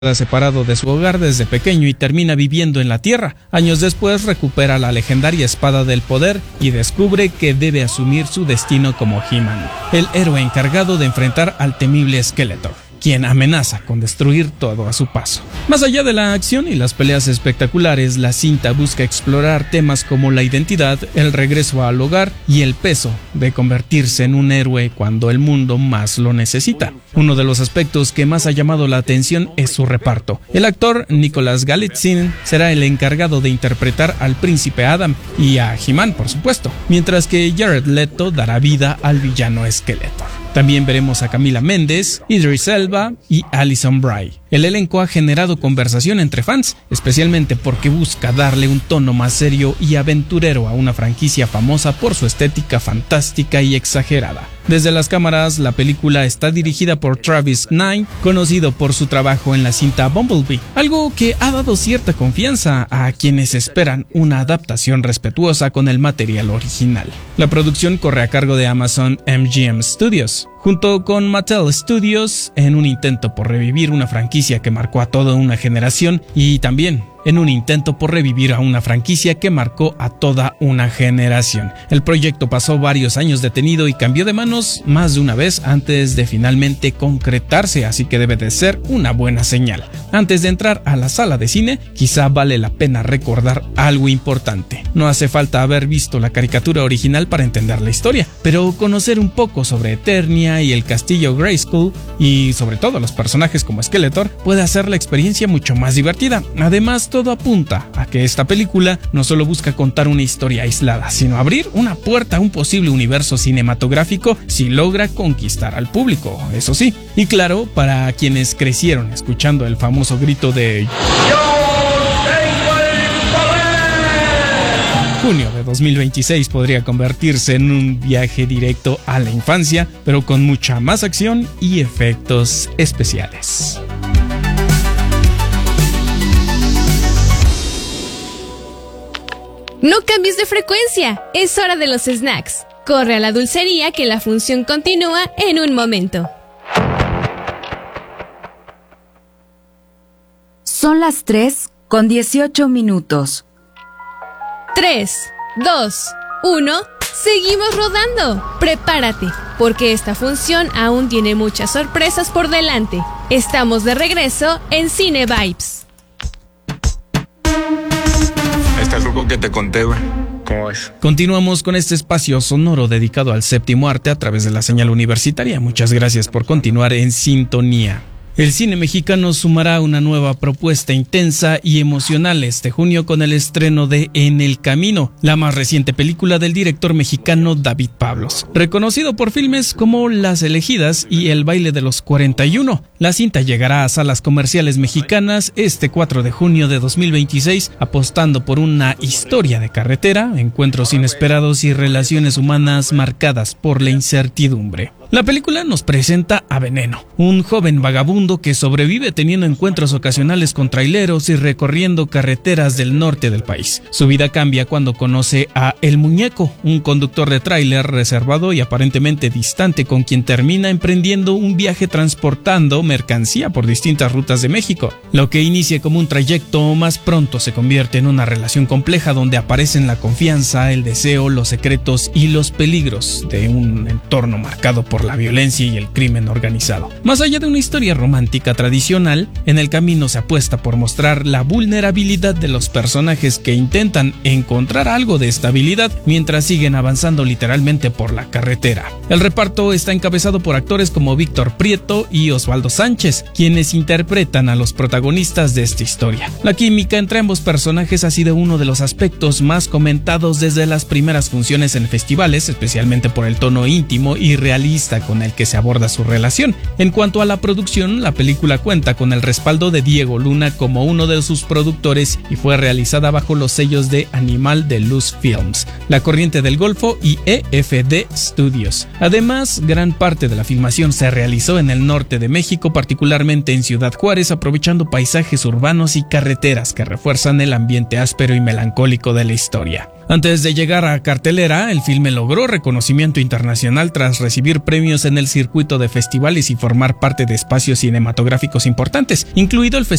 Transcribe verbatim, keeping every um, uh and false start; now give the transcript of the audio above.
separado de su hogar desde pequeño y termina viviendo en la Tierra. Años después recupera la legendaria espada del poder y descubre que debe asumir su destino como He-Man, el héroe encargado de enfrentar al temible Skeletor, quien amenaza con destruir todo a su paso. Más allá de la acción y las peleas espectaculares, la cinta busca explorar temas como la identidad, el regreso al hogar y el peso de convertirse en un héroe cuando el mundo más lo necesita. Uno de los aspectos que más ha llamado la atención es su reparto. El actor Nicholas Galitzine será el encargado de interpretar al príncipe Adam y a He-Man, por supuesto, mientras que Jared Leto dará vida al villano Skeletor. También veremos a Camila Méndez, Idris Elba y Alison Brie. El elenco ha generado conversación entre fans, especialmente porque busca darle un tono más serio y aventurero a una franquicia famosa por su estética fantástica y exagerada. Desde las cámaras, la película está dirigida por Travis Knight, conocido por su trabajo en la cinta Bumblebee, algo que ha dado cierta confianza a quienes esperan una adaptación respetuosa con el material original. La producción corre a cargo de Amazon M G M Studios, junto con Mattel Studios, en un intento por revivir una franquicia que marcó a toda una generación y también en un intento por revivir a una franquicia que marcó a toda una generación. El proyecto pasó varios años detenido y cambió de manos más de una vez antes de finalmente concretarse, así que debe de ser una buena señal. Antes de entrar a la sala de cine, quizá vale la pena recordar algo importante. No hace falta haber visto la caricatura original para entender la historia, pero conocer un poco sobre Eternia y el castillo Grayskull, y sobre todo los personajes como Skeletor, puede hacer la experiencia mucho más divertida. Además, todo apunta a que esta película no solo busca contar una historia aislada, sino abrir una puerta a un posible universo cinematográfico si logra conquistar al público, eso sí. Y claro, para quienes crecieron escuchando el famoso grito de junio de dos mil veintiséis podría convertirse en un viaje directo a la infancia, pero con mucha más acción y efectos especiales. No cambies de frecuencia, es hora de los snacks. Corre a la dulcería que la función continúa en un momento. Son las tres con dieciocho minutos. tres, dos, uno, seguimos rodando. Prepárate, porque esta función aún tiene muchas sorpresas por delante. Estamos de regreso en Cine Vibes. Este truco que te conté, güey. ¿Cómo es? Continuamos con este espacio sonoro dedicado al séptimo arte a través de la señal universitaria. Muchas gracias por continuar en sintonía. El cine mexicano sumará una nueva propuesta intensa y emocional este junio con el estreno de En el Camino, la más reciente película del director mexicano David Pablos, reconocido por filmes como Las Elegidas y El Baile de los cuarenta y uno. La cinta llegará a salas comerciales mexicanas este cuatro de junio de dos mil veintiséis, apostando por una historia de carretera, encuentros inesperados y relaciones humanas marcadas por la incertidumbre. La película nos presenta a Veneno, un joven vagabundo que sobrevive teniendo encuentros ocasionales con traileros y recorriendo carreteras del norte del país. Su vida cambia cuando conoce a El Muñeco, un conductor de tráiler reservado y aparentemente distante con quien termina emprendiendo un viaje transportando mercancía por distintas rutas de México. Lo que inicia como un trayecto más pronto se convierte en una relación compleja donde aparecen la confianza, el deseo, los secretos y los peligros de un entorno marcado por la violencia y el crimen organizado. Más allá de una historia romántica tradicional, En el Camino se apuesta por mostrar la vulnerabilidad de los personajes que intentan encontrar algo de estabilidad mientras siguen avanzando literalmente por la carretera. El reparto está encabezado por actores como Víctor Prieto y Osvaldo Sánchez, quienes interpretan a los protagonistas de esta historia. La química entre ambos personajes ha sido uno de los aspectos más comentados desde las primeras funciones en festivales, especialmente por el tono íntimo y realista con el que se aborda su relación. En cuanto a la producción, la película cuenta con el respaldo de Diego Luna como uno de sus productores y fue realizada bajo los sellos de Animal de Luz Films, La Corriente del Golfo y E F D Studios. Además, gran parte de la filmación se realizó en el norte de México, particularmente en Ciudad Juárez, aprovechando paisajes urbanos y carreteras que refuerzan el ambiente áspero y melancólico de la historia. Antes de llegar a cartelera, el filme logró reconocimiento internacional tras recibir premios en el circuito de festivales y formar parte de espacios cinematográficos importantes, incluido el Festival